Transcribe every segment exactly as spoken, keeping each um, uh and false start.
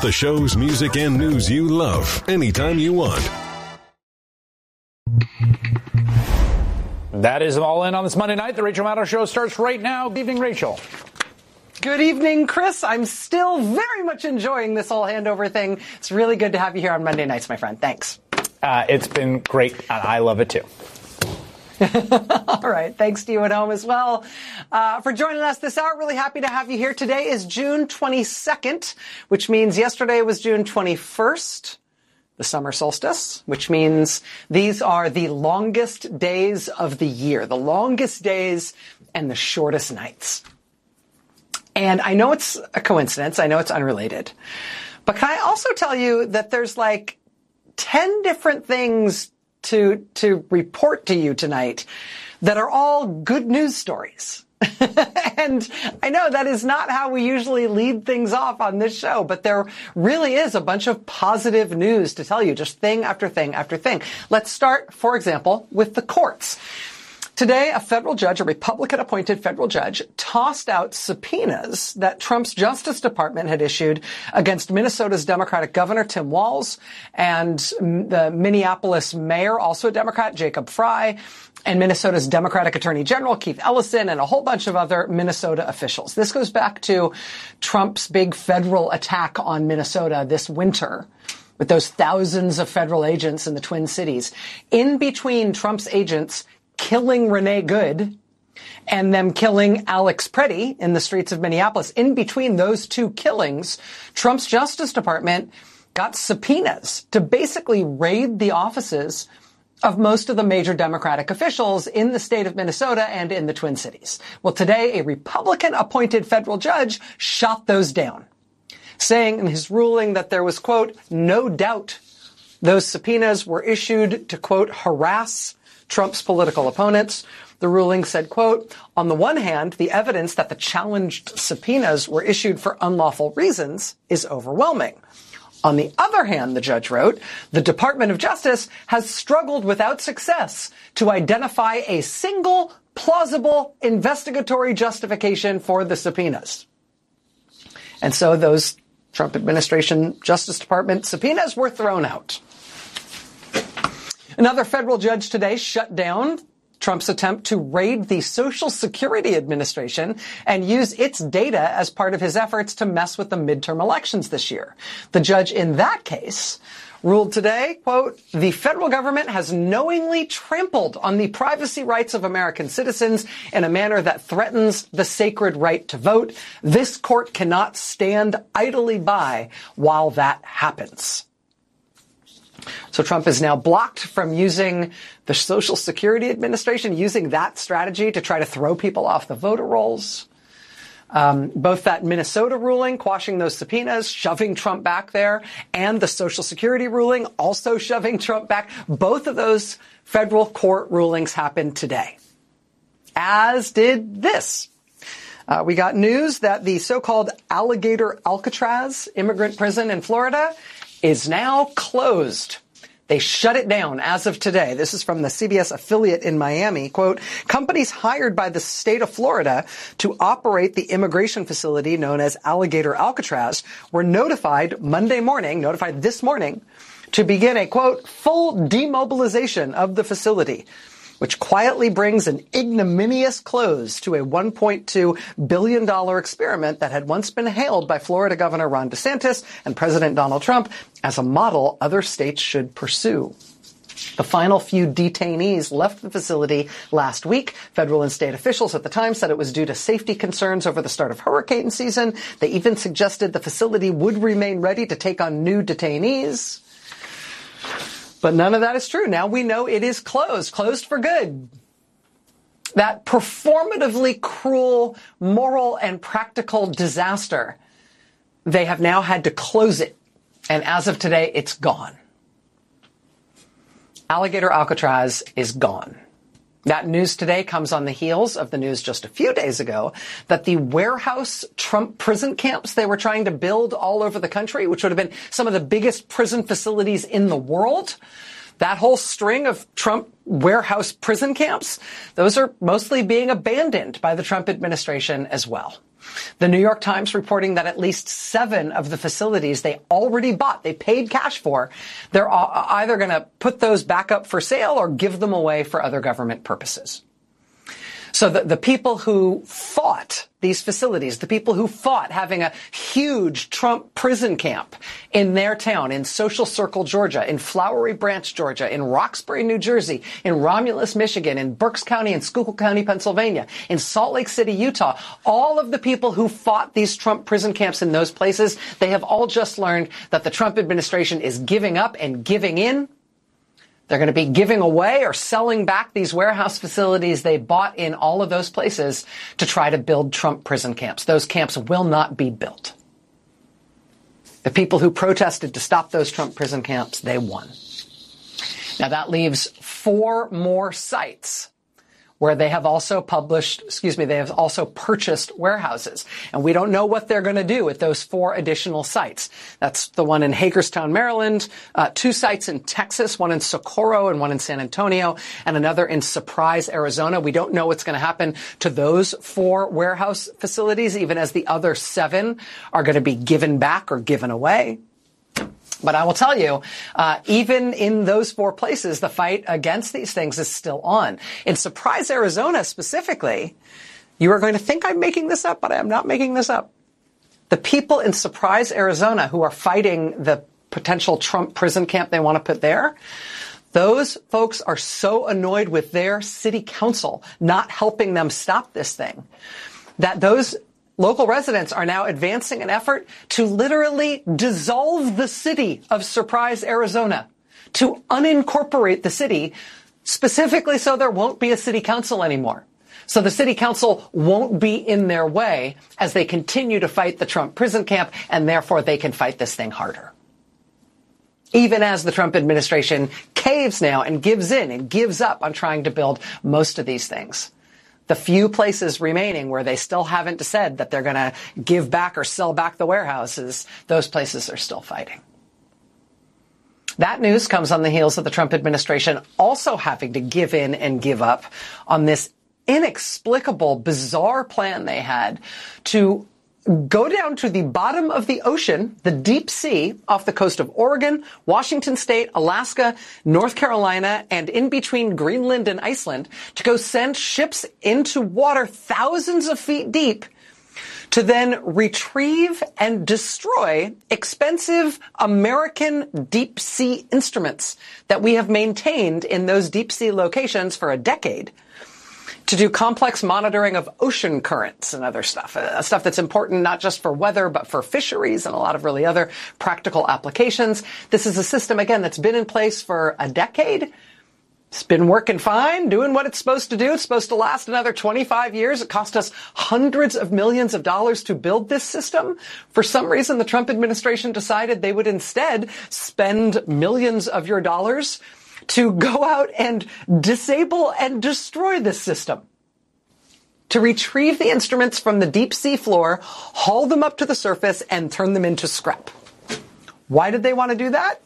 The shows, music, and news you love anytime you want. That is All In on this Monday night. The Rachel Maddow Show starts right now. Good evening, Rachel. Good evening, Chris. I'm still very much enjoying this whole handover thing. It's really good to have you here on Monday nights, my friend. Thanks. Uh, it's been great, and I love it too. All right. Thanks to you at home as well uh, for joining us this hour. Really happy to have you here. Today is June twenty-second, which means yesterday was June twenty-first, the summer solstice, which means these are the longest days of the year, the longest days and the shortest nights. And I know it's a coincidence. I know it's unrelated. But can I also tell you that there's like ten different things to to report to you tonight that are all good news stories. And I know that is not how we usually lead things off on this show, but there really is a bunch of positive news to tell you, just thing after thing after thing. Let's start, for example, with the courts. Today, a federal judge, a Republican-appointed federal judge, tossed out subpoenas that Trump's Justice Department had issued against Minnesota's Democratic Governor Tim Walz and the Minneapolis mayor, also a Democrat, Jacob Frey, and Minnesota's Democratic Attorney General Keith Ellison, and a whole bunch of other Minnesota officials. This goes back to Trump's big federal attack on Minnesota this winter, with those thousands of federal agents in the Twin Cities. In between Trump's agents killing Renee Good and them killing Alex Preddy in the streets of Minneapolis, in between those two killings, Trump's Justice Department got subpoenas to basically raid the offices of most of the major Democratic officials in the state of Minnesota and in the Twin Cities. Well, today, a Republican-appointed federal judge shot those down, saying in his ruling that there was, quote, no doubt those subpoenas were issued to, quote, harass Trump's political opponents. The ruling said, quote, on the one hand, the evidence that the challenged subpoenas were issued for unlawful reasons is overwhelming. On the other hand, the judge wrote, the Department of Justice has struggled without success to identify a single plausible investigatory justification for the subpoenas. And so those Trump administration Justice Department subpoenas were thrown out. Another federal judge today shut down Trump's attempt to raid the Social Security Administration and use its data as part of his efforts to mess with the midterm elections this year. The judge in that case ruled today, quote, the federal government has knowingly trampled on the privacy rights of American citizens in a manner that threatens the sacred right to vote. This court cannot stand idly by while that happens. So Trump is now blocked from using the Social Security Administration, using that strategy to try to throw people off the voter rolls. Um, both that Minnesota ruling, quashing those subpoenas, shoving Trump back there, and the Social Security ruling, also shoving Trump back. Both of those federal court rulings happened today, as did this. Uh, we got news that the so-called Alligator Alcatraz immigrant prison in Florida is now closed. They shut it down as of today. This is from the C B S affiliate in Miami. Quote, companies hired by the state of Florida to operate the immigration facility known as Alligator Alcatraz were notified Monday morning, notified this morning, to begin a, quote, full demobilization of the facility, which quietly brings an ignominious close to a one point two billion dollars experiment that had once been hailed by Florida Governor Ron DeSantis and President Donald Trump as a model other states should pursue. The final few detainees left the facility last week. Federal and state officials at the time said it was due to safety concerns over the start of hurricane season. They even suggested the facility would remain ready to take on new detainees. But none of that is true. Now we know it is closed, closed for good. That performatively cruel moral and practical disaster, they have now had to close it. And as of today, it's gone. Alligator Alcatraz is gone. That news today comes on the heels of the news just a few days ago that the warehouse Trump prison camps they were trying to build all over the country, which would have been some of the biggest prison facilities in the world, that whole string of Trump warehouse prison camps, those are mostly being abandoned by the Trump administration as well. The New York Times reporting that at least seven of the facilities they already bought, they paid cash for, they're either going to put those back up for sale or give them away for other government purposes. So the, the people who fought these facilities, the people who fought having a huge Trump prison camp in their town, in Social Circle, Georgia, in Flowery Branch, Georgia, in Roxbury, New Jersey, in Romulus, Michigan, in Berks County and Schuylkill County, Pennsylvania, in Salt Lake City, Utah, all of the people who fought these Trump prison camps in those places, they have all just learned that the Trump administration is giving up and giving in. They're going to be giving away or selling back these warehouse facilities they bought in all of those places to try to build Trump prison camps. Those camps will not be built. The people who protested to stop those Trump prison camps, they won. Now that leaves four more sites where they have also published, excuse me, they have also purchased warehouses. And we don't know what they're going to do with those four additional sites. That's the one in Hagerstown, Maryland, uh, two sites in Texas, one in Socorro and one in San Antonio, and another in Surprise, Arizona. We don't know what's going to happen to those four warehouse facilities, even as the other seven are going to be given back or given away. But I will tell you, uh, even in those four places, the fight against these things is still on. In Surprise, Arizona specifically, you are going to think I'm making this up, but I am not making this up. The people in Surprise, Arizona who are fighting the potential Trump prison camp they want to put there, those folks are so annoyed with their city council not helping them stop this thing that those local residents are now advancing an effort to literally dissolve the city of Surprise, Arizona, to unincorporate the city, specifically so there won't be a city council anymore. So the city council won't be in their way as they continue to fight the Trump prison camp, and therefore they can fight this thing harder. Even as the Trump administration caves now and gives in and gives up on trying to build most of these things. The few places remaining where they still haven't said that they're going to give back or sell back the warehouses, those places are still fighting. That news comes on the heels of the Trump administration also having to give in and give up on this inexplicable, bizarre plan they had to go down to the bottom of the ocean, the deep sea, off the coast of Oregon, Washington State, Alaska, North Carolina, and in between Greenland and Iceland to go send ships into water thousands of feet deep to then retrieve and destroy expensive American deep sea instruments that we have maintained in those deep sea locations for a decade, to do complex monitoring of ocean currents and other stuff, uh, stuff that's important not just for weather, but for fisheries and a lot of really other practical applications. This is a system, again, that's been in place for a decade. It's been working fine, doing what it's supposed to do. It's supposed to last another twenty-five years. It cost us hundreds of millions of dollars to build this system. For some reason, the Trump administration decided they would instead spend millions of your dollars to go out and disable and destroy this system, to retrieve the instruments from the deep sea floor, haul them up to the surface, and turn them into scrap. Why did they want to do that?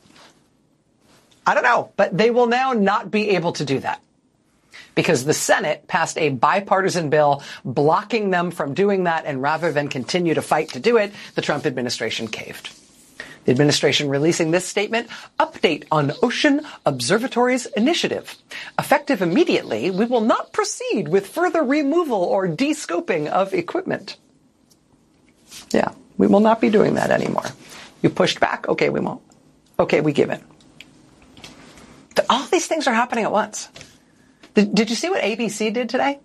I don't know, but they will now not be able to do that because the Senate passed a bipartisan bill blocking them from doing that, and rather than continue to fight to do it, the Trump administration caved. The administration releasing this statement: update on Ocean Observatory's initiative. Effective immediately, we will not proceed with further removal or de-scoping of equipment. Yeah, we will not be doing that anymore. You pushed back? Okay, we won't. Okay, we give in. All these things are happening at once. Did, did you see what A B C did today?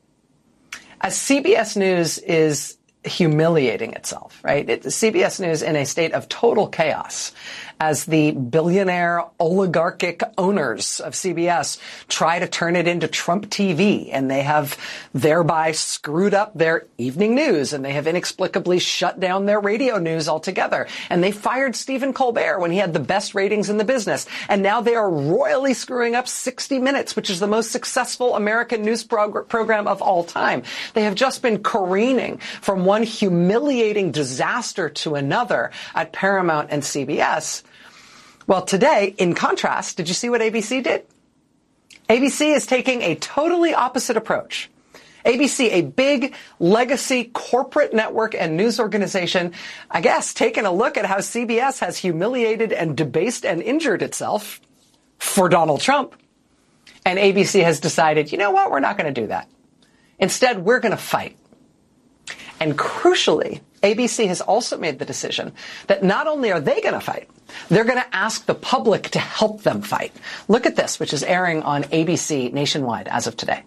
As C B S News is humiliating itself, right? It, C B S News in a state of total chaos as the billionaire oligarchic owners of C B S try to turn it into Trump T V, and they have thereby screwed up their evening news, and they have inexplicably shut down their radio news altogether. And they fired Stephen Colbert when he had the best ratings in the business. And now they are royally screwing up sixty minutes, which is the most successful American news prog- program of all time. They have just been careening from one humiliating disaster to another at Paramount and C B S. Well, today, in contrast, did you see what A B C did? A B C is taking a totally opposite approach. A B C, a big legacy corporate network and news organization, I guess, taking a look at how C B S has humiliated and debased and injured itself for Donald Trump. And A B C has decided, you know what, we're not going to do that. Instead, we're going to fight. And crucially, A B C has also made the decision that not only are they going to fight, they're going to ask the public to help them fight. Look at this, which is airing on A B C nationwide as of today.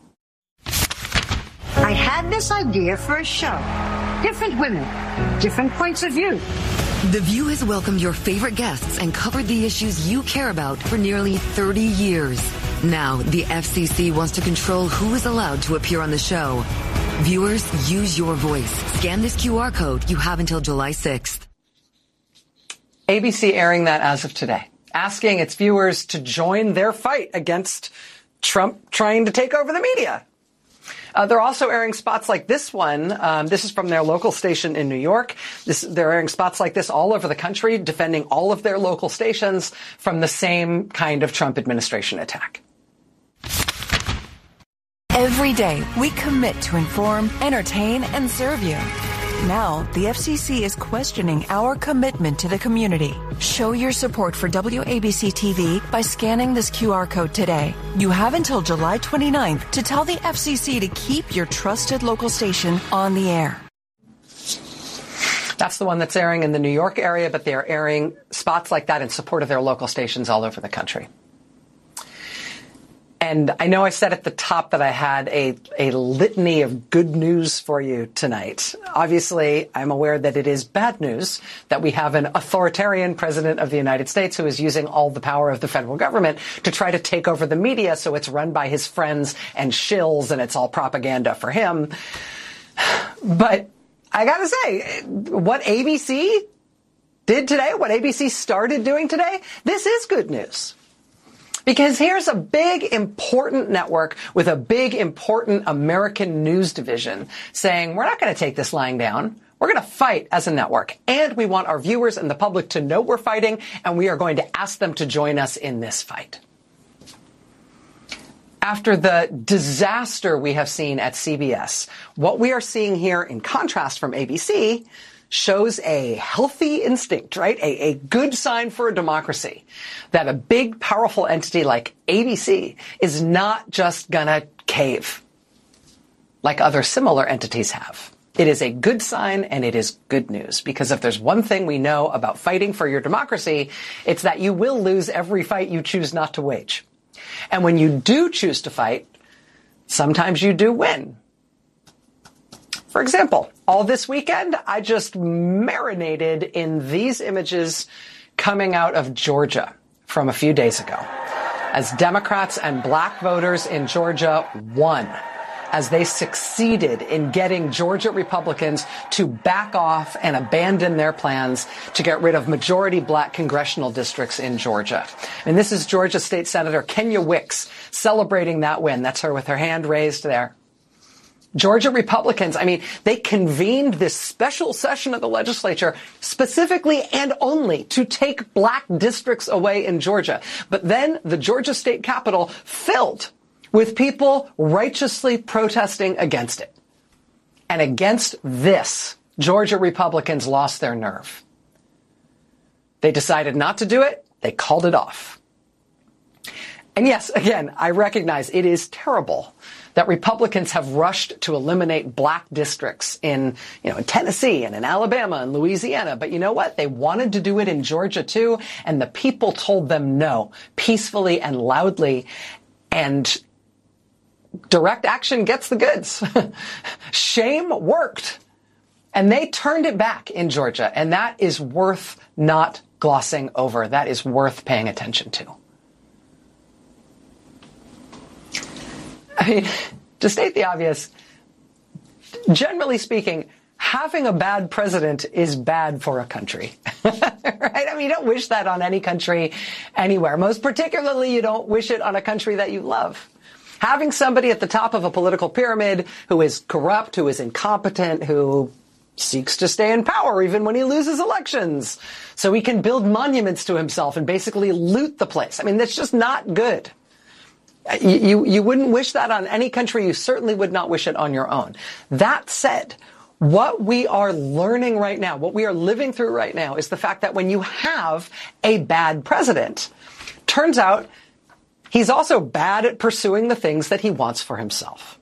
I had this idea for a show. Different women, different points of view. The View has welcomed your favorite guests and covered the issues you care about for nearly thirty years. Now, the F C C wants to control who is allowed to appear on the show. Viewers, use your voice. Scan this Q R code. You have until July sixth. A B C airing that as of today, asking its viewers to join their fight against Trump trying to take over the media. Uh, they're also airing spots like this one. Um, this is from their local station in New York. This, they're airing spots like this all over the country, defending all of their local stations from the same kind of Trump administration attack. Every day, we commit to inform, entertain, and serve you. Now, the F C C is questioning our commitment to the community. Show your support for W A B C T V by scanning this Q R code today. You have until July twenty-ninth to tell the F C C to keep your trusted local station on the air. That's the one that's airing in the New York area, but they're airing spots like that in support of their local stations all over the country. And I know I said at the top that I had a, a litany of good news for you tonight. Obviously, I'm aware that it is bad news that we have an authoritarian president of the United States who is using all the power of the federal government to try to take over the media so it's run by his friends and shills and it's all propaganda for him. But I gotta say, what A B C did today, what A B C started doing today, this is good news. Because here's a big, important network with a big, important American news division saying, we're not going to take this lying down. We're going to fight as a network. And we want our viewers and the public to know we're fighting, and we are going to ask them to join us in this fight. After the disaster we have seen at C B S, what we are seeing here, in contrast from A B C, shows a healthy instinct, right? A, a good sign for a democracy that a big, powerful entity like A B C is not just gonna cave like other similar entities have. It is a good sign and it is good news, because if there's one thing we know about fighting for your democracy, it's that you will lose every fight you choose not to wage. And when you do choose to fight, sometimes you do win. For example, all this weekend, I just marinated in these images coming out of Georgia from a few days ago, as Democrats and black voters in Georgia won, as they succeeded in getting Georgia Republicans to back off and abandon their plans to get rid of majority black congressional districts in Georgia. And this is Georgia State Senator Kenya Wicks celebrating that win. That's her with her hand raised there. Georgia Republicans, I mean, they convened this special session of the legislature specifically and only to take black districts away in Georgia. But then the Georgia State Capitol filled with people righteously protesting against it. And against this, Georgia Republicans lost their nerve. They decided not to do it. They called it off. And yes, again, I recognize it is terrible that Republicans have rushed to eliminate black districts in, you know, in Tennessee and in Alabama and Louisiana. But you know what? They wanted to do it in Georgia too, and the people told them no, peacefully and loudly. And direct action gets the goods. Shame worked. And they turned it back in Georgia. And that is worth not glossing over. That is worth paying attention to. I mean, to state the obvious, generally speaking, having a bad president is bad for a country, right? I mean, you don't wish that on any country anywhere. Most particularly, you don't wish it on a country that you love. Having somebody at the top of a political pyramid who is corrupt, who is incompetent, who seeks to stay in power even when he loses elections, so he can build monuments to himself and basically loot the place. I mean, that's just not good. You, you, you wouldn't wish that on any country. You certainly would not wish it on your own. That said, what we are learning right now, what we are living through right now, is the fact that when you have a bad president, turns out he's also bad at pursuing the things that he wants for himself.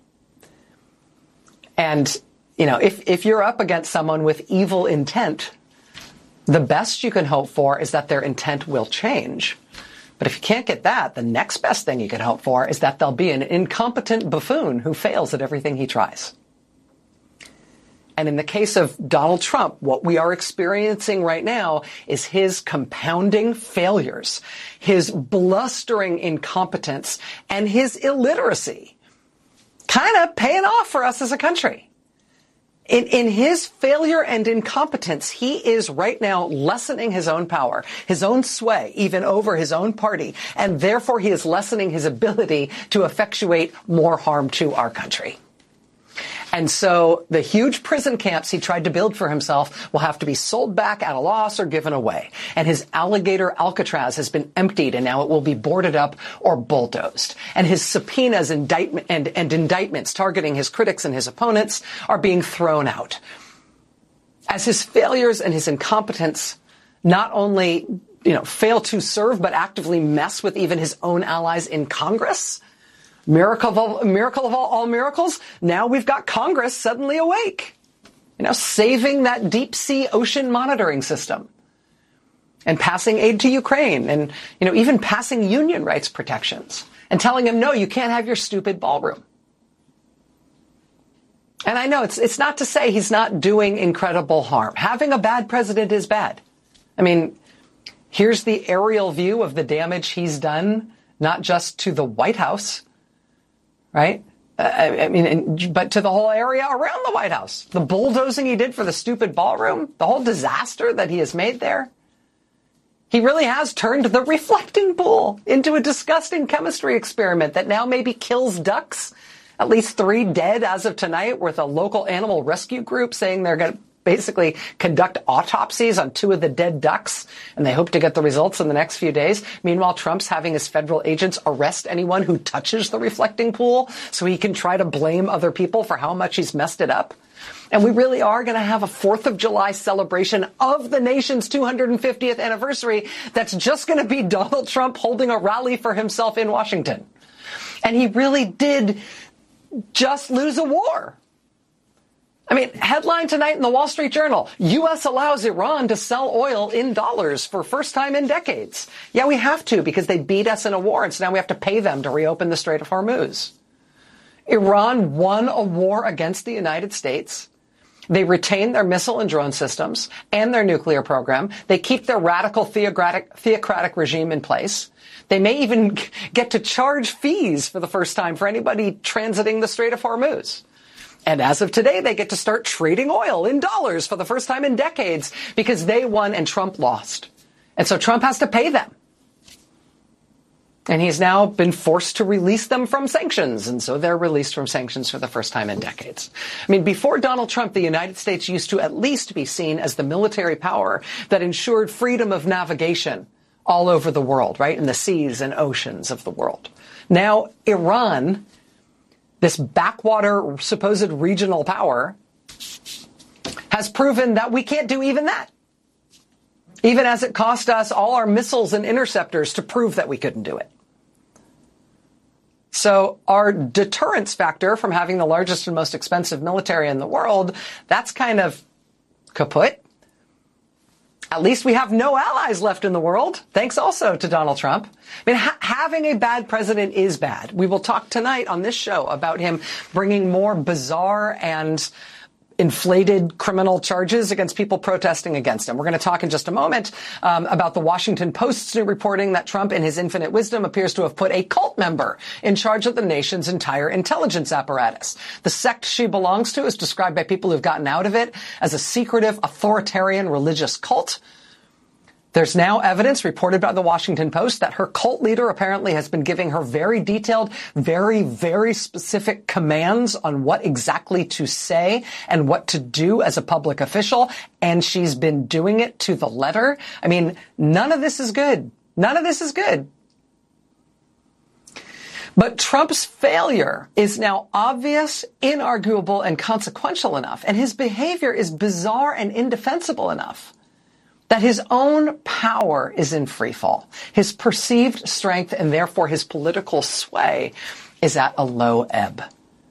And, you know, if, if you're up against someone with evil intent, the best you can hope for is that their intent will change. But if you can't get that, the next best thing you can hope for is that there'll be an incompetent buffoon who fails at everything he tries. And in the case of Donald Trump, what we are experiencing right now is his compounding failures, his blustering incompetence, and his illiteracy kind of paying off for us as a country. In, in his failure and incompetence, he is right now lessening his own power, his own sway, even over his own party, and therefore he is lessening his ability to effectuate more harm to our country. And so the huge prison camps he tried to build for himself will have to be sold back at a loss or given away. And his alligator Alcatraz has been emptied, and now it will be boarded up or bulldozed. And his subpoenas indictment, and, and indictments targeting his critics and his opponents are being thrown out. As his failures and his incompetence not only, you know, fail to serve, but actively mess with even his own allies in Congress, Miracle of all, miracle of all, all miracles, now we've got Congress suddenly awake, you know, saving that deep sea ocean monitoring system and passing aid to Ukraine and, you know, even passing union rights protections and telling him, no, you can't have your stupid ballroom. And I know it's, it's not to say he's not doing incredible harm. Having a bad president is bad. I mean, here's the aerial view of the damage he's done, not just to the White House, right? I, I mean, and, but to the whole area around the White House. The bulldozing he did for the stupid ballroom, the whole disaster that he has made there. He really has turned the reflecting pool into a disgusting chemistry experiment that now maybe kills ducks. At least three dead as of tonight, with a local animal rescue group saying they're going to basically conduct autopsies on two of the dead ducks, and they hope to get the results in the next few days. Meanwhile, Trump's having his federal agents arrest anyone who touches the reflecting pool so he can try to blame other people for how much he's messed it up. And we really are going to have a fourth of July celebration of the nation's two hundred fiftieth anniversary that's just going to be Donald Trump holding a rally for himself in Washington. And he really did just lose a war. I mean, headline tonight in the Wall Street Journal, U S allows Iran to sell oil in dollars for first time in decades. Yeah, we have to, because they beat us in a war, and so now we have to pay them to reopen the Strait of Hormuz. Iran won a war against the United States. They retain their missile and drone systems and their nuclear program. They keep their radical theocratic, theocratic regime in place. They may even get to charge fees for the first time for anybody transiting the Strait of Hormuz. And as of today, they get to start trading oil in dollars for the first time in decades because they won and Trump lost. And so Trump has to pay them. And he's now been forced to release them from sanctions. And so they're released from sanctions for the first time in decades. I mean, before Donald Trump, the United States used to at least be seen as the military power that ensured freedom of navigation all over the world, right? In the seas and oceans of the world. Now, Iran, this backwater supposed regional power, has proven that we can't do even that. Even as it cost us all our missiles and interceptors to prove that we couldn't do it. So our deterrence factor from having the largest and most expensive military in the world, that's kind of kaput. At least we have no allies left in the world, thanks also to Donald Trump. I mean, ha- having a bad president is bad. We will talk tonight on this show about him bringing more bizarre and inflated criminal charges against people protesting against him. We're going to talk in just a moment um, about the Washington Post's new reporting that Trump, in his infinite wisdom, appears to have put a cult member in charge of the nation's entire intelligence apparatus. The sect she belongs to is described by people who've gotten out of it as a secretive, authoritarian religious cult. There's now evidence reported by the Washington Post that her cult leader apparently has been giving her very detailed, very, very specific commands on what exactly to say and what to do as a public official. And she's been doing it to the letter. I mean, none of this is good. None of this is good. But Trump's failure is now obvious, inarguable, and consequential enough, and his behavior is bizarre and indefensible enough that his own power is in freefall. His perceived strength and therefore his political sway is at a low ebb.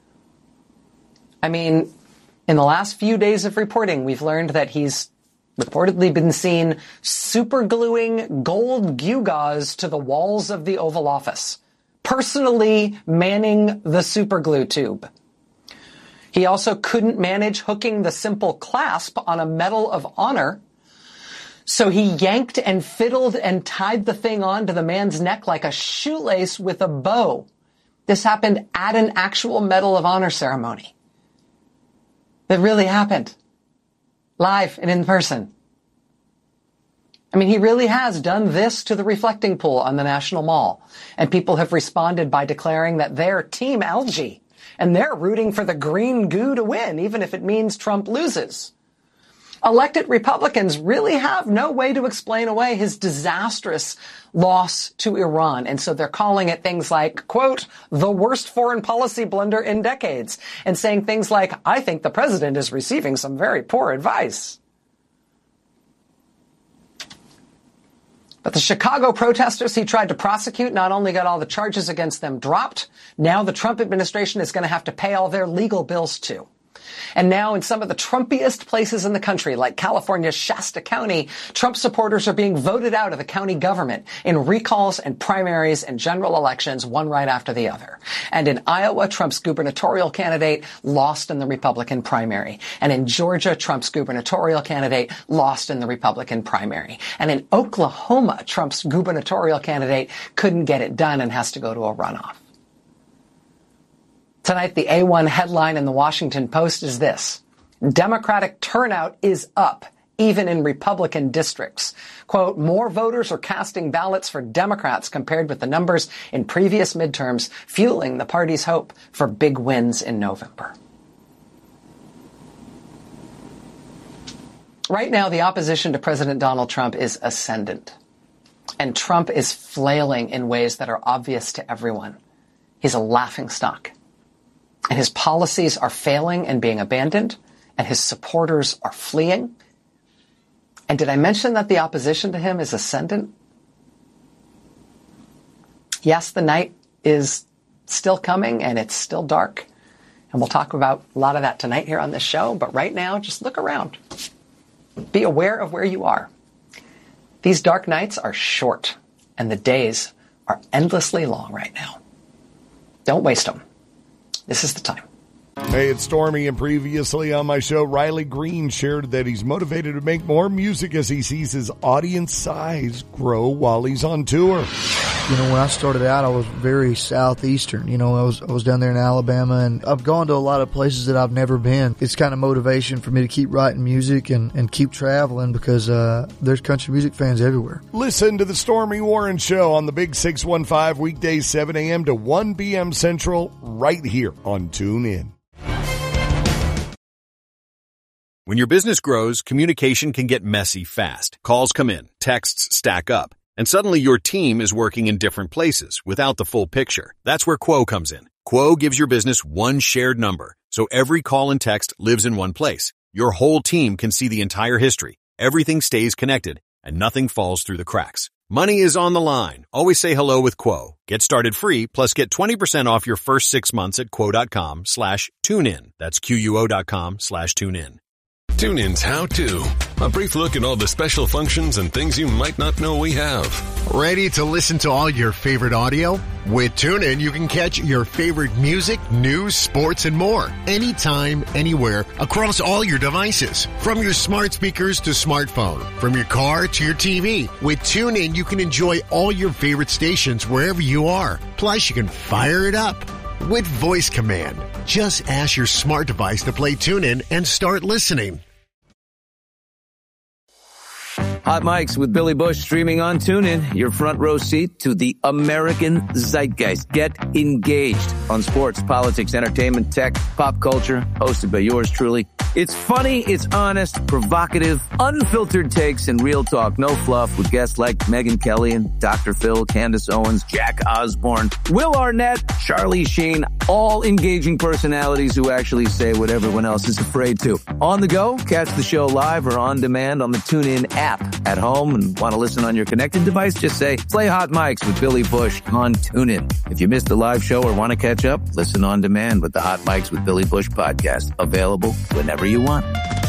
I mean, in the last few days of reporting, we've learned that he's reportedly been seen supergluing gold gewgaws to the walls of the Oval Office, personally manning the superglue tube. He also couldn't manage hooking the simple clasp on a Medal of Honor, so he yanked and fiddled and tied the thing onto the man's neck like a shoelace with a bow. This happened at an actual Medal of Honor ceremony. That really happened. Live and in person. I mean, he really has done this to the reflecting pool on the National Mall. And people have responded by declaring that they're Team Algae. And they're rooting for the green goo to win, even if it means Trump loses. Elected Republicans really have no way to explain away his disastrous loss to Iran. And so they're calling it things like, quote, the worst foreign policy blunder in decades, and saying things like, I think the president is receiving some very poor advice. But the Chicago protesters he tried to prosecute not only got all the charges against them dropped, now the Trump administration is going to have to pay all their legal bills too. And now in some of the Trumpiest places in the country, like California's Shasta County, Trump supporters are being voted out of the county government in recalls and primaries and general elections, one right after the other. And in Iowa, Trump's gubernatorial candidate lost in the Republican primary. And in Georgia, Trump's gubernatorial candidate lost in the Republican primary. And in Oklahoma, Trump's gubernatorial candidate couldn't get it done and has to go to a runoff. Tonight, the A one headline in the Washington Post is this: Democratic turnout is up, even in Republican districts. Quote, more voters are casting ballots for Democrats compared with the numbers in previous midterms, fueling the party's hope for big wins in November. Right now, the opposition to President Donald Trump is ascendant. And Trump is flailing in ways that are obvious to everyone. He's a laughingstock. And his policies are failing and being abandoned, and his supporters are fleeing. And did I mention that the opposition to him is ascendant? Yes, the night is still coming, and it's still dark. And we'll talk about a lot of that tonight here on this show. But right now, just look around. Be aware of where you are. These dark nights are short, and the days are endlessly long right now. Don't waste them. This is the time. Hey, it's Stormy, and previously on my show, Riley Green shared that he's motivated to make more music as he sees his audience size grow while he's on tour. You know, when I started out, I was very southeastern. You know, I was I was down there in Alabama, and I've gone to a lot of places that I've never been. It's kind of motivation for me to keep writing music and, and keep traveling because uh, there's country music fans everywhere. Listen to the Stormy Warren Show on the Big six one five, weekdays seven a.m. to one p.m. Central, right here on TuneIn. When your business grows, communication can get messy fast. Calls come in, texts stack up, and suddenly your team is working in different places without the full picture. That's where Quo comes in. Quo gives your business one shared number, so every call and text lives in one place. Your whole team can see the entire history. Everything stays connected, and nothing falls through the cracks. Money is on the line. Always say hello with Quo. Get started free, plus get twenty percent off your first six months at quo.com slash tune in. That's Q-U-O dot com slash tune in. TuneIn's How To. A brief look at all the special functions and things you might not know we have. Ready to listen to all your favorite audio? With TuneIn, you can catch your favorite music, news, sports, and more. Anytime, anywhere, across all your devices. From your smart speakers to smartphone. From your car to your T V. With TuneIn, you can enjoy all your favorite stations wherever you are. Plus, you can fire it up with voice command. Just ask your smart device to play TuneIn and start listening. Hot Mics with Billy Bush streaming on TuneIn. Your front row seat to the American zeitgeist. Get engaged on sports, politics, entertainment, tech, pop culture. Hosted by yours truly. It's funny, it's honest, provocative, unfiltered takes, and real talk. No fluff with guests like Megyn Kelly and Doctor Phil, Candace Owens, Jack Osborne, Will Arnett, Charlie Sheen, all engaging personalities who actually say what everyone else is afraid to. On the go, catch the show live or on demand on the TuneIn app. At home and want to listen on your connected device, just say, play Hot Mics with Billy Bush on TuneIn. If you missed the live show or want to catch up, listen on demand with the Hot Mics with Billy Bush podcast. Available whenever you want.